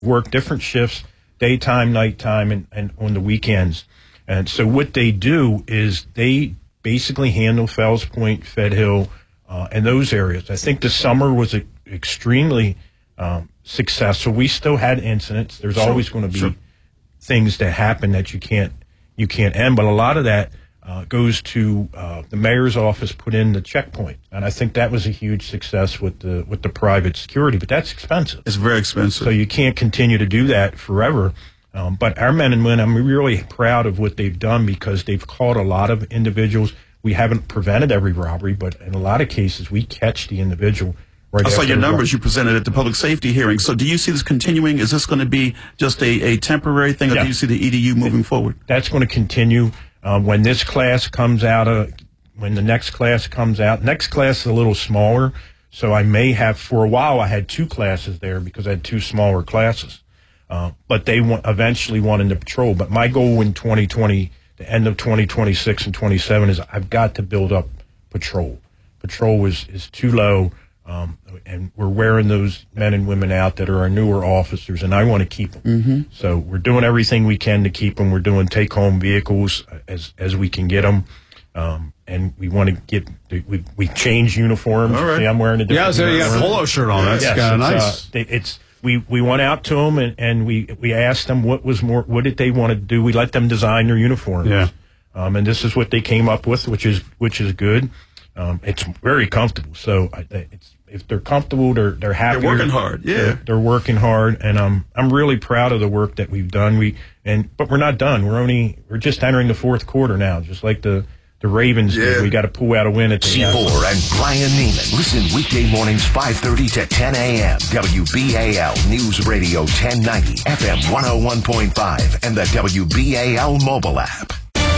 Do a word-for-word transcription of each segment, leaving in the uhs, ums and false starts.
work different shifts, daytime, nighttime, and, and on the weekends. And so what they do is they basically handle Fells Point, Fed Hill, uh, and those areas. I think the summer was a, extremely um, successful. We still had incidents. There's sure, always going to be sure. things that happen that you can't you can't end, but a lot of that uh, goes to uh, the mayor's office put in the checkpoint, and I think that was a huge success with the with the private security. But that's expensive. It's very expensive. So you can't continue to do that forever. Um, but our men and women, I'm really proud of what they've done because they've caught a lot of individuals. We haven't prevented every robbery, but in a lot of cases, we catch the individual. Right I saw your numbers you presented at the public safety hearing. So do you see this continuing? Is this going to be just a, a temporary thing, or yeah. do you see the E D U moving it, forward? That's going to continue. Uh, when this class comes out, uh, when the next class comes out, next class is a little smaller. So I may have, for a while, I had two classes there because I had two smaller classes. Uh, but they want, eventually wanted to patrol. But my goal in twenty twenty, the end of twenty twenty-six and twenty-seven, is I've got to build up patrol. Patrol is, is too low. Um, and we're wearing those men and women out that are our newer officers, and I want to keep them. Mm-hmm. So we're doing everything we can to keep them. We're doing take-home vehicles as as we can get them, um, and we want to get we we change uniforms. All right. See, I'm wearing a different. Yeah, so you got a polo shirt on. That's yes, kind of it's, nice. Uh, they, it's we we went out to them and, and we we asked them what was more what did they want to do. We let them design their uniforms. Yeah, um, and this is what they came up with, which is which is good. Um, it's very comfortable. So I, it's. If they're comfortable, they're they're happy. They're working hard, yeah. They're, they're working hard, and um, I'm really proud of the work that we've done. We and but we're not done. We're only we're just entering the fourth quarter now, just like the the Ravens yeah. did. We got to pull out a win at the C end. four and Brian Neiman. Listen weekday mornings five thirty to ten a.m. W B A L News Radio ten ninety, F M one oh one point five, and the W B A L mobile app.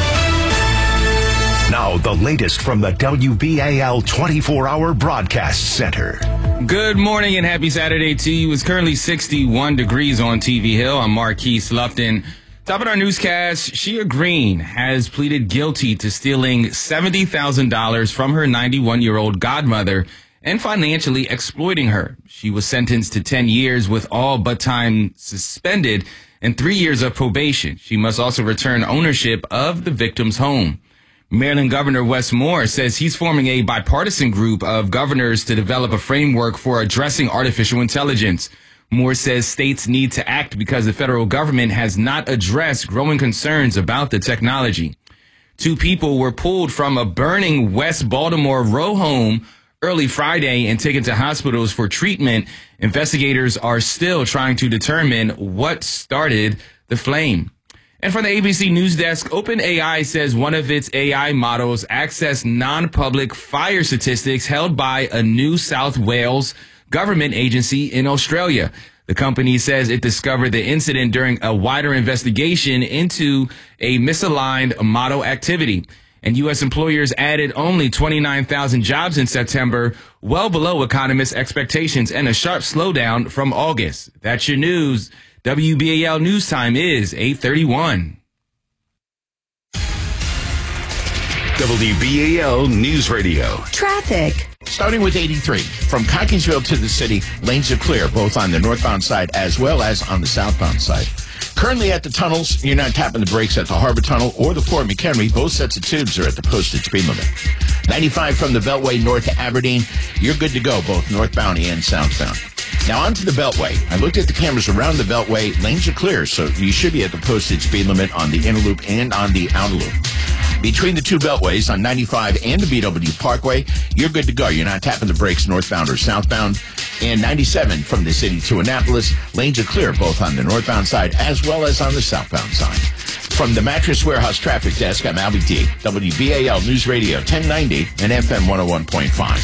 Now, the latest from the W B A L twenty-four hour broadcast center. Good morning and happy Saturday to you. It's currently sixty-one degrees on T V Hill. I'm Marquise Lufton. Top of our newscast, Shea Green has pleaded guilty to stealing seventy thousand dollars from her ninety-one-year-old godmother and financially exploiting her. She was sentenced to ten years with all but time suspended and three years of probation. She must also return ownership of the victim's home. Maryland Governor Wes Moore says he's forming a bipartisan group of governors to develop a framework for addressing artificial intelligence. Moore says states need to act because the federal government has not addressed growing concerns about the technology. Two people were pulled from a burning West Baltimore row home early Friday and taken to hospitals for treatment. Investigators are still trying to determine what started the flame. And from the A B C News Desk, OpenAI says one of its A I models accessed non-public fire statistics held by a New South Wales government agency in Australia. The company says it discovered the incident during a wider investigation into a misaligned model activity. And U S employers added only twenty-nine thousand jobs in September, well below economists' expectations and a sharp slowdown from August. That's your news. W B A L News Time is eight thirty-one. W B A L News Radio. Traffic. Starting with eighty-three. From Cockinsville to the city, lanes are clear, both on the northbound side as well as on the southbound side. Currently at the tunnels, you're not tapping the brakes at the Harbor Tunnel or the Fort McHenry. Both sets of tubes are at the posted speed limit. ninety-five from the Beltway north to Aberdeen, you're good to go, both northbound and southbound. Now onto the Beltway. I looked at the cameras around the Beltway. Lanes are clear, so you should be at the posted speed limit on the inner loop and on the outer loop. Between the two beltways on ninety-five and the B W Parkway, you're good to go. You're not tapping the brakes northbound or southbound. And ninety-seven from the city to Annapolis, lanes are clear both on the northbound side as well as on the southbound side. From the Mattress Warehouse Traffic Desk, I'm Albie D. W B A L News Radio ten ninety and F M one oh one point five.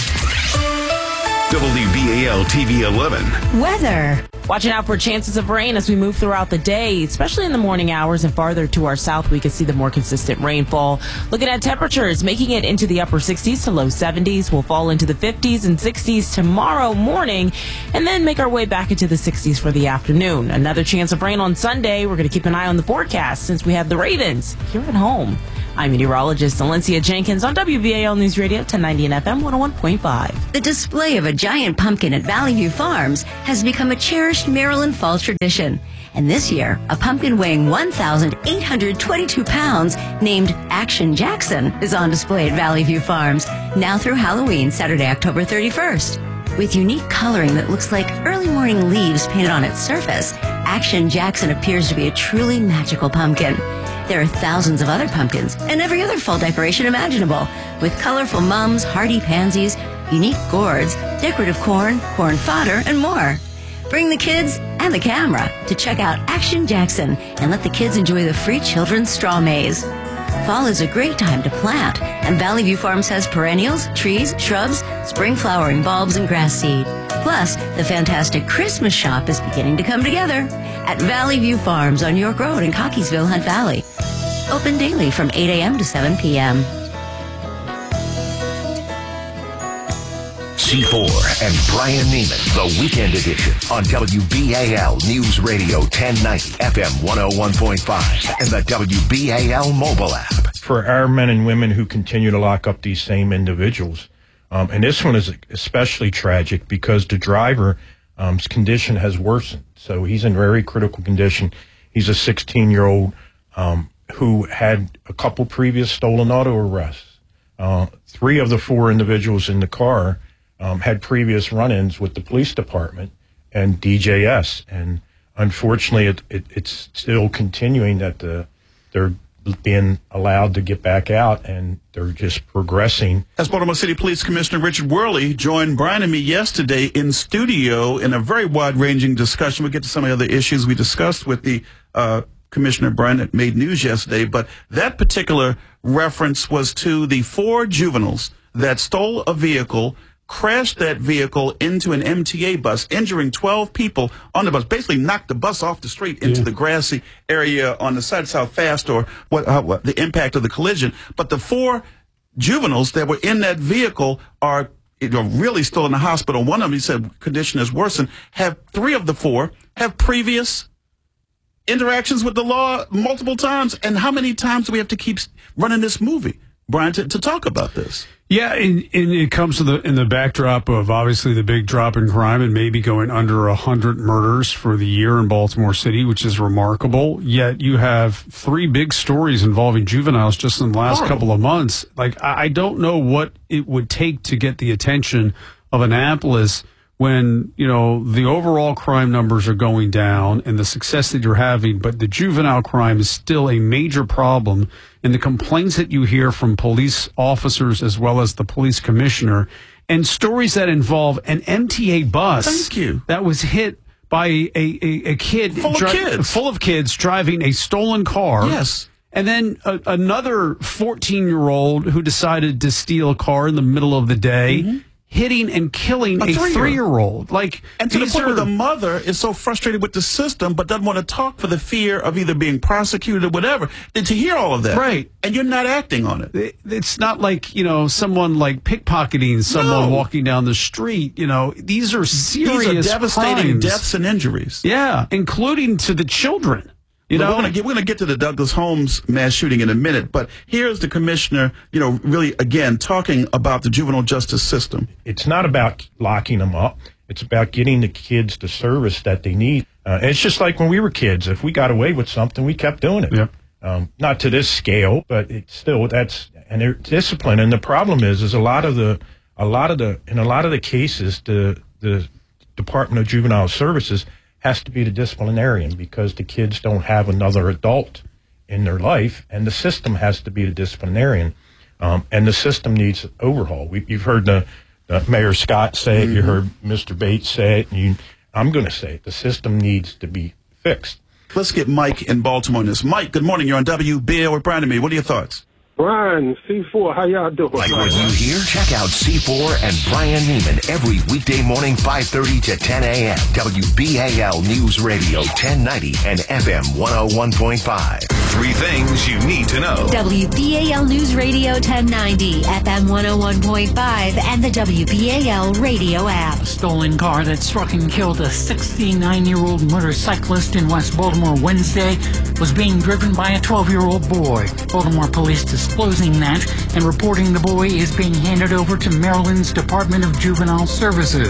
W B A L T V eleven. Weather. Watching out for chances of rain as we move throughout the day, especially in the morning hours and farther to our south, we can see the more consistent rainfall. Looking at temperatures, making it into the upper sixties to low seventies. We'll fall into the fifties and sixties tomorrow morning and then make our way back into the sixties for the afternoon. Another chance of rain on Sunday. We're going to keep an eye on the forecast since we have the Ravens here at home. I'm meteorologist Alencia Jenkins on W B A L News Radio ten ninety and F M one oh one point five. The display of a giant pumpkin at Valley View Farms has become a cherished cherished Maryland fall tradition. And this year, a pumpkin weighing one thousand eight hundred twenty-two pounds named Action Jackson is on display at Valley View Farms, now through Halloween, Saturday, October thirty-first. With unique coloring that looks like early morning leaves painted on its surface, Action Jackson appears to be a truly magical pumpkin. There are thousands of other pumpkins and every other fall decoration imaginable, with colorful mums, hardy pansies, unique gourds, decorative corn, corn fodder, and more. Bring the kids and the camera to check out Action Jackson and let the kids enjoy the free children's straw maze. Fall is a great time to plant, and Valley View Farms has perennials, trees, shrubs, spring flowering bulbs, and grass seed. Plus, the fantastic Christmas shop is beginning to come together at Valley View Farms on York Road in Cockeysville, Hunt Valley. Open daily from eight a.m. to seven p.m. C four and Brian Neiman, the Weekend Edition on W B A L News Radio ten ninety, F M one oh one point five, and the W B A L mobile app. For our men and women who continue to lock up these same individuals, um, and this one is especially tragic because the driver's um, condition has worsened. So he's in very critical condition. He's a sixteen-year-old um, who had a couple previous stolen auto arrests. Uh, three of the four individuals in the car Um, had previous run-ins with the police department and D J S, and unfortunately, it, it, it's still continuing that the, they're being allowed to get back out, and they're just progressing. As Baltimore City Police Commissioner Richard Worley joined Brian and me yesterday in studio in a very wide-ranging discussion. We'll get to some of the other issues we discussed with the uh, Commissioner Brian that made news yesterday, but that particular reference was to the four juveniles that stole a vehicle, crashed that vehicle into an M T A bus, injuring twelve people on the bus, basically knocked the bus off the street into yeah. the grassy area on the side. That's how fast or what, how, what the impact of the collision. But the four juveniles that were in that vehicle are you know, really still in the hospital. One of them, he said, condition has worsened. Have three of the four have previous interactions with the law multiple times. And how many times do we have to keep running this movie, Brian, to, to talk about this? Yeah, and, and it comes to the in the backdrop of obviously the big drop in crime and maybe going under a hundred murders for the year in Baltimore City, which is remarkable. Yet you have three big stories involving juveniles just in the last Horrible. couple of months. Like, I don't know what it would take to get the attention of Annapolis when, you know, the overall crime numbers are going down and the success that you're having, but the juvenile crime is still a major problem. And the complaints that you hear from police officers as well as the police commissioner, and stories that involve an M T A bus Thank you. that was hit by a, a, a kid, full of, dri- kids. full of kids driving a stolen car. Yes. And then a, another fourteen-year-old who decided to steal a car in the middle of the day. Mm-hmm. Hitting and killing a, a three-year-old. Like, and to the point are, where the mother is so frustrated with the system but doesn't want to talk for the fear of either being prosecuted or whatever. Then to hear all of that. Right. And you're not acting on it. it it's not like, you know, someone like pickpocketing someone no. walking down the street. You know, these are serious These are devastating crimes. deaths and injuries. Yeah, including to the children. You know, we're going to we're going to get to the Douglas Holmes mass shooting in a minute, but here's the commissioner, you know, really again talking about the juvenile justice system. It's not about locking them up; it's about getting the kids the service that they need. Uh, it's just like when we were kids. If we got away with something, we kept doing it. Yeah. Um, not to this scale, but it's still that's and they're discipline. And the problem is, is a lot of the a lot of the in a lot of the cases, the the Department of Juvenile Services has to be the disciplinarian because the kids don't have another adult in their life, and the system has to be the disciplinarian. Um, and the system needs overhaul. We, you've heard the, the Mayor Scott say it. Mm-hmm. You heard Mister Bates say it. And you, I'm going to say it. The system needs to be fixed. Let's get Mike in Baltimore on this. Mike, good morning. You're on W B A L with Brian and me. What are your thoughts? Brian, C four, how y'all doing? Like what you hear? Check out C four and Brian Neiman every weekday morning, five thirty to ten a.m. W B A L News Radio ten ninety and F M one oh one point five. Three things you need to know. W B A L News Radio ten ninety, F M one oh one point five, and the W B A L radio app. A stolen car that struck and killed a sixty-nine-year-old motorcyclist in West Baltimore Wednesday was being driven by a twelve-year-old boy. Baltimore police disclosing that and reporting the boy is being handed over to Maryland's Department of Juvenile Services.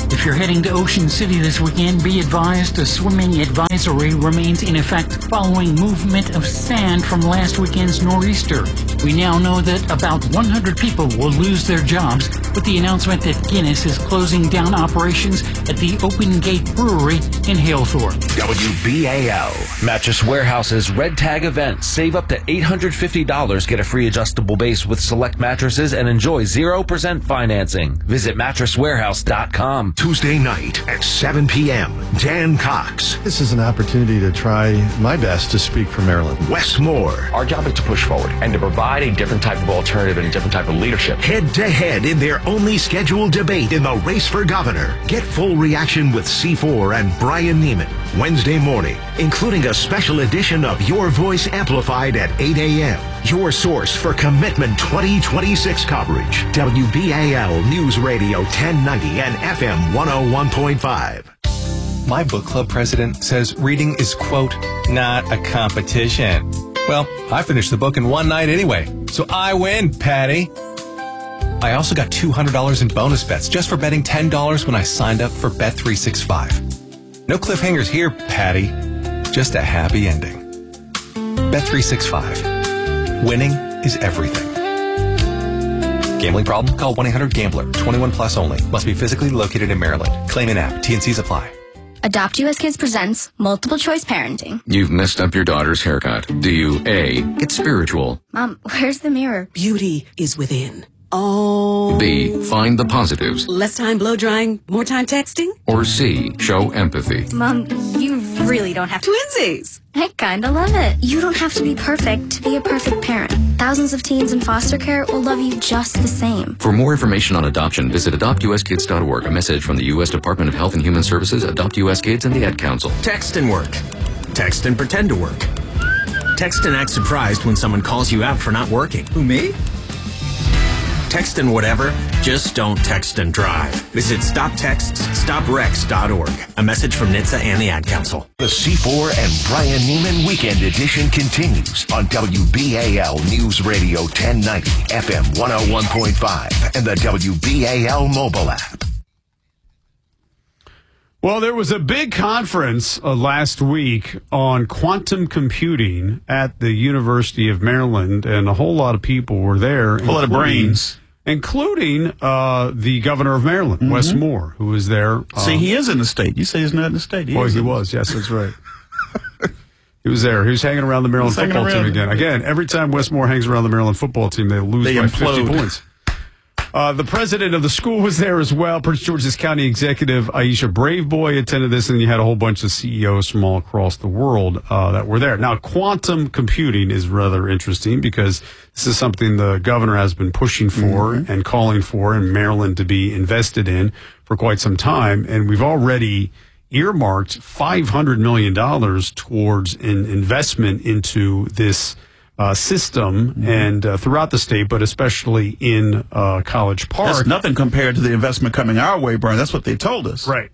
If you're heading to Ocean City this weekend, be advised a swimming advisory remains in effect following movement of sand from last weekend's nor'easter. We now know that about one hundred people will lose their jobs with the announcement that Guinness is closing down operations at the Open Gate Brewery in Halethorpe. W B A L. Mattress Warehouse's Red Tag event. Save up to eight hundred fifty dollars. Get a free adjustable base with select mattresses and enjoy zero percent financing. Visit mattress warehouse dot com. Tuesday night at seven p.m. Dan Cox. This is an opportunity to try my best to speak for Maryland. Wes Moore. Our job is to push forward and to provide a different type of alternative and a different type of leadership. Head to head in their only scheduled debate in the race for governor. Get full reaction with C four and Brian Neiman Wednesday morning, including a special edition of Your Voice Amplified at eight a.m. Your source for Commitment twenty twenty-six coverage. W B A L News Radio ten ninety and F M one oh one point five. My book club president says reading is, quote, not a competition. Well, I finished the book in one night anyway, so I win, Patty. I also got two hundred dollars in bonus bets just for betting ten dollars when I signed up for Bet three sixty-five. No cliffhangers here, Patty. Just a happy ending. Bet three sixty-five. Winning is everything. Gambling problem? Call one eight hundred gambler. twenty-one plus only. Must be physically located in Maryland. Claim in app. T and Cs apply. Adopt U S Kids presents Multiple Choice Parenting. You've messed up your daughter's haircut. Do you A, get spiritual? Mom, where's the mirror? Beauty is within. Oh. B, find the positives? Less time blow drying, more time texting? Or C, show empathy? Mom, you really don't have to. Twinsies! I kinda love it. You don't have to be perfect to be a perfect parent. Thousands of teens in foster care will love you just the same. For more information on adoption, visit adopt u s kids dot org. A message from the U S Department of Health and Human Services, Adopt U S Kids, and the Ad Council. Text and work. Text and pretend to work. Text and act surprised when someone calls you out for not working. Who, me? Text and whatever, just don't text and drive. Visit stop texts stop wrecks dot org. A message from N H T S A and the Ad Council. The C four and Brian Neiman Weekend Edition continues on W B A L News Radio ten ninety, F M one oh one point five, and the W B A L mobile app. Well, there was a big conference uh, last week on quantum computing at the University of Maryland, and a whole lot of people were there. A whole lot of brains. Including uh, the governor of Maryland, mm-hmm. Wes Moore, who was there. Uh, See, he is in the state. You say he's not in the state. He well, is he was. Yes, that's right. He was there. He was hanging around the Maryland football team again. Again, every time Wes Moore hangs around the Maryland football team, they lose they by implode. fifty points. Uh, the president of the school was there as well. Prince George's County Executive Aisha Braveboy attended this, and you had a whole bunch of C E Os from all across the world uh, that were there. Now, quantum computing is rather interesting because this is something the governor has been pushing for mm-hmm. and calling for in Maryland to be invested in for quite some time, and we've already earmarked five hundred million dollars towards an investment into this Uh, system mm-hmm. and uh, throughout the state, but especially in uh, College Park. That's nothing compared to the investment coming our way, Brian. That's what they told us. Right.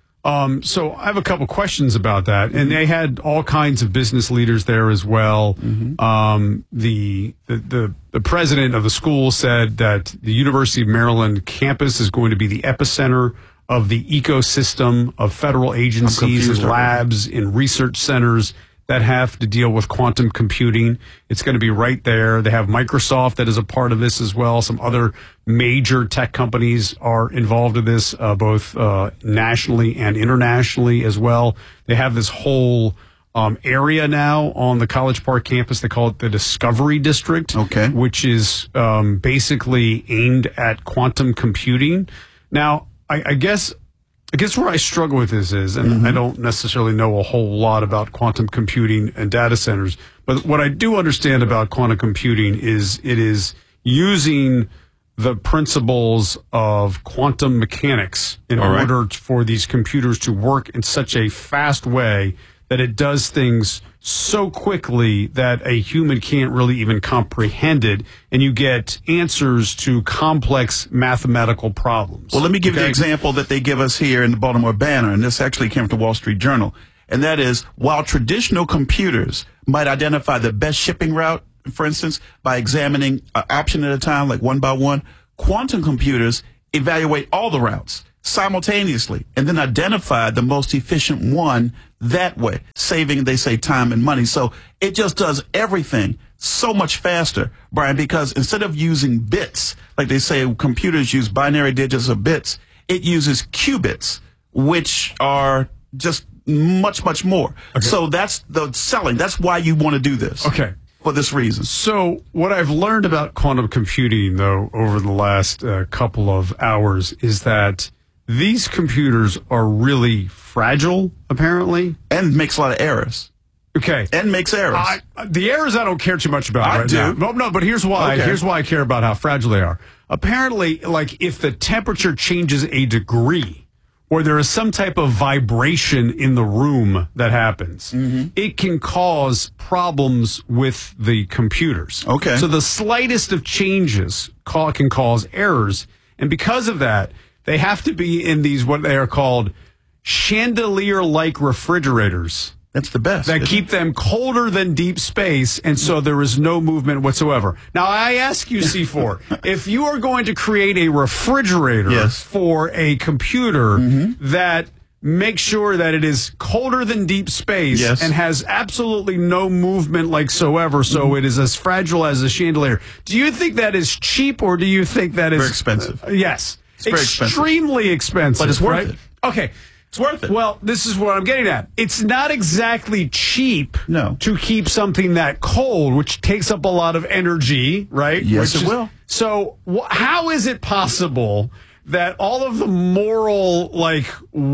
Um, so I have a couple questions about that. Mm-hmm. And they had all kinds of business leaders there as well. Mm-hmm. Um, the, the, the, the president of the school said that the University of Maryland campus is going to be the epicenter of the ecosystem of federal agencies and labs and research centers that have to deal with quantum computing. It's going to be right there. They have Microsoft that is a part of this as well. Some other major tech companies are involved in this, uh, both uh, nationally and internationally as well. They have this whole um, area now on the College Park campus. They call it the Discovery District, okay, which is um, basically aimed at quantum computing. Now, I, I guess... I guess where I struggle with this is, and mm-hmm. I don't necessarily know a whole lot about quantum computing and data centers, but what I do understand about quantum computing is it is using the principles of quantum mechanics in All order right. for these computers to work in such a fast way that it does things so quickly that a human can't really even comprehend it, and you get answers to complex mathematical problems. Well, let me give okay? you the example that they give us here in the Baltimore Banner, and this actually came from the Wall Street Journal, and that is, while traditional computers might identify the best shipping route, for instance, by examining an option at a time, like one by one, quantum computers evaluate all the routes. simultaneously and then identify the most efficient one that way, saving, they say, time and money. So it just does everything so much faster, Brian, because instead of using bits, like they say computers use binary digits or bits, it uses qubits, which are just much, much more. Okay. So that's the selling. That's why you want to do this. Okay. For this reason. So what I've learned about quantum computing, though, over the last uh, couple of hours is that these computers are really fragile, apparently. And makes a lot of errors. Okay. And makes errors. I, the errors I don't care too much about I right do. now. No, no, but here's why. Okay. Here's why I care about how fragile they are. Apparently, like, if the temperature changes a degree, or there is some type of vibration in the room that happens, mm-hmm. it can cause problems with the computers. Okay. So the slightest of changes ca- can cause errors. And because of that, they have to be in these, what they are called, chandelier-like refrigerators. That's the best. That keep them colder than deep space, and so there is no movement whatsoever. Now, I ask you, C four, if you are going to create a refrigerator yes. for a computer mm-hmm. that makes sure that it is colder than deep space yes. and has absolutely no movement whatsoever, so mm-hmm. it is as fragile as a chandelier, do you think that is cheap, or do you think that is... Very expensive. Uh, yes. It's very extremely expensive. But it's worth right? it. Okay. It's worth it. Well, this is what I'm getting at. It's not exactly cheap no. to keep something that cold, which takes up a lot of energy, right? Yes, which it is, will. So wh- how is it possible that all of the moral, like,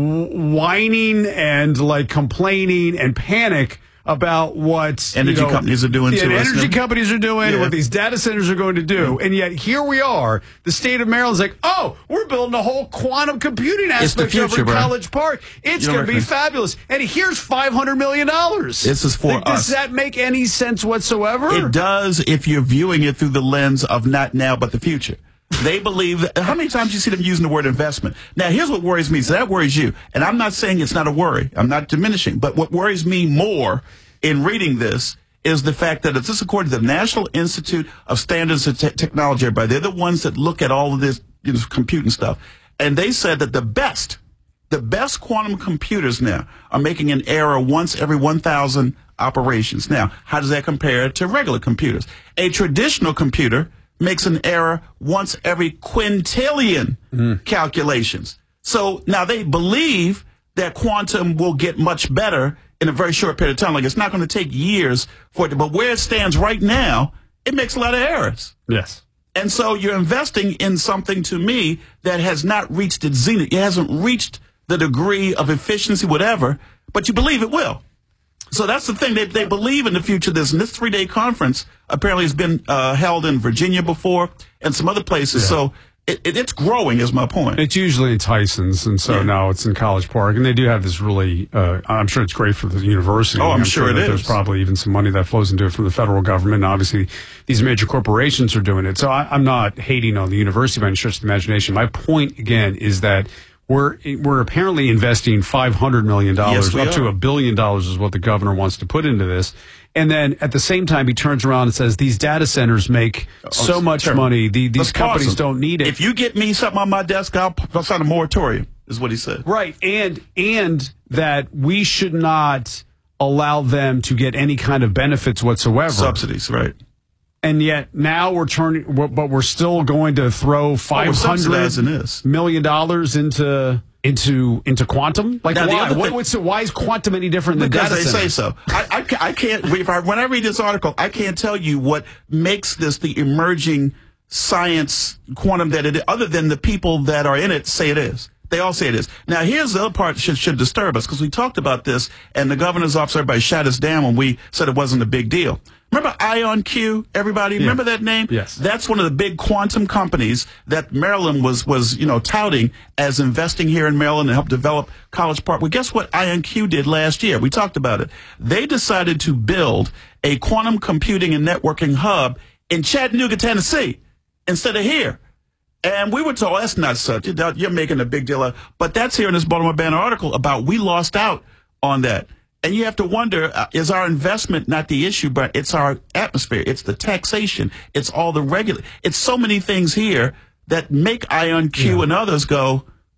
w- whining and, like, complaining and panic about what energy you know, companies are doing yeah, to us, energy no? companies are doing, yeah. what these data centers are going to do, and yet here we are. The state of Maryland's like, oh, we're building a whole quantum computing aspect future, over in bro. College Park. It's going to be fabulous, and here's five hundred million dollars. This is for like, us. Does that make any sense whatsoever? It does if you're viewing it through the lens of not now but the future. They believe that, how many times you see them using the word investment? Now, here's what worries me. So that worries you. And I'm not saying it's not a worry. I'm not diminishing. But what worries me more in reading this is the fact that it's this according to the National Institute of Standards and Te- Technology. Everybody, they're the ones that look at all of this, you know, computing stuff. And they said that the best, the best quantum computers now are making an error once every one thousand operations. Now, how does that compare to regular computers? A traditional computer makes an error once every quintillion mm. calculations. So now they believe that quantum will get much better in a very short period of time. Like, it's not going to take years for it to, but where it stands right now, it makes a lot of errors. Yes. And so you're investing in something, to me, that has not reached its zenith. It hasn't reached the degree of efficiency, whatever, but you believe it will. So that's the thing. They, they believe in the future of this. And this three-day conference apparently has been uh, held in Virginia before and some other places. Yeah. So it, it, it's growing, is my point. It's usually in Tyson's, and so yeah. now it's in College Park. And they do have this really, uh, I'm sure it's great for the university. Oh, I'm, I'm sure, sure it that is. There's probably even some money that flows into it from the federal government. And obviously, these major corporations are doing it. So I, I'm not hating on the university by any stretch of the imagination. My point, again, is that We're we're apparently investing five hundred million dollars, yes, up to a billion dollars is what the governor wants to put into this. And then at the same time, he turns around and says these data centers make oh, so much terrible. money. The, these That's companies awesome. don't need it. If you get me something on my desk, I'll, I'll sign a moratorium, is what he said. Right. And, and that we should not allow them to get any kind of benefits whatsoever. Subsidies, right. And yet now we're turning, but we're still going to throw five hundred million dollars into into into quantum. Like, now, why? What, what's it, why is quantum any different than because data they centers? say so. I, I, I can't. If I, when I read this article, I can't tell you what makes this the emerging science quantum that it is, other than the people that are in it say it is. They all say it is. Now, here's the other part that should, should disturb us, because we talked about this, and the governor's office, everybody shut us down when we said it wasn't a big deal. Remember IonQ, everybody? Yeah. Remember that name? Yes. That's one of the big quantum companies that Maryland was, was, you know, touting as investing here in Maryland and help develop College Park. Well, guess what IonQ did last year? We talked about it. They decided to build a quantum computing and networking hub in Chattanooga, Tennessee, instead of here. And we were told, that's not such. You're making a big deal of, but that's here in this Baltimore Banner article about we lost out on that. And you have to wonder, uh, is our investment not the issue, but it's our atmosphere. It's the taxation. It's all the regular. It's so many things here that make IonQ yeah. and others go,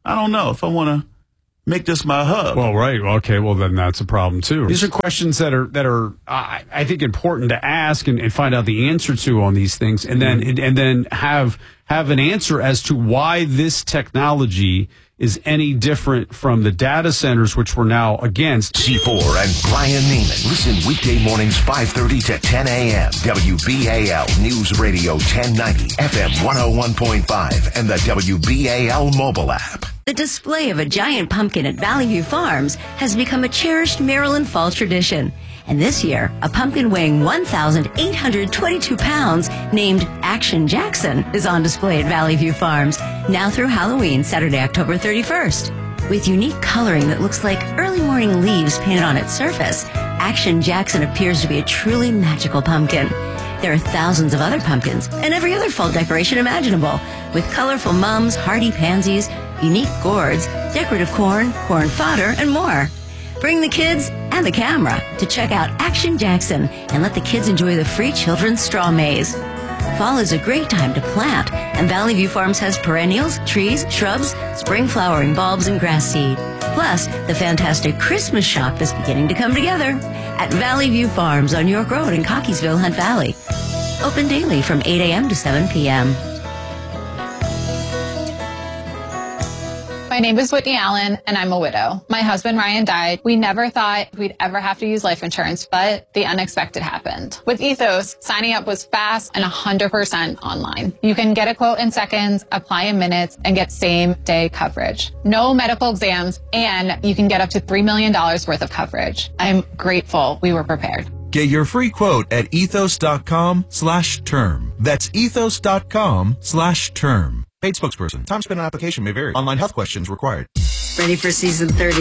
I don't know if I want to make this my hub. Well, right. Okay. Well, then that's a problem too. These are questions that are that are I, I think important to ask and, and find out the answer to on these things, and then and, and then have have an answer as to why this technology is any different from the data centers, which we're now against. C four and Brian Neiman. Listen weekday mornings five thirty to ten a.m. W B A L News Radio ten ninety, F M one oh one point five, and the W B A L mobile app. The display of a giant pumpkin at Valley View Farms has become a cherished Maryland fall tradition. And this year, a pumpkin weighing one thousand eight hundred twenty-two pounds named Action Jackson is on display at Valley View Farms, now through Halloween, Saturday, October thirty-first. With unique coloring that looks like early morning leaves painted on its surface, Action Jackson appears to be a truly magical pumpkin. There are thousands of other pumpkins and every other fall decoration imaginable, with colorful mums, hardy pansies, unique gourds, decorative corn, corn fodder, and more. Bring the kids and the camera to check out Action Jackson and let the kids enjoy the free children's straw maze. Fall is a great time to plant, and Valley View Farms has perennials, trees, shrubs, spring flowering bulbs, and grass seed. Plus, the fantastic Christmas shop is beginning to come together at Valley View Farms on York Road in Cockeysville, Hunt Valley. Open daily from eight a.m. to seven p.m. My name is Whitney Allen, and I'm a widow. My husband, Ryan, died. We never thought we'd ever have to use life insurance, but the unexpected happened. With Ethos, signing up was fast and one hundred percent online. You can get a quote in seconds, apply in minutes, and get same-day coverage. No medical exams, and you can get up to three million dollars worth of coverage. I'm grateful we were prepared. Get your free quote at ethos.com slash term. That's ethos.com slash term. Paid spokesperson. Time spent on application may vary. Online health questions required. Ready for season thirty?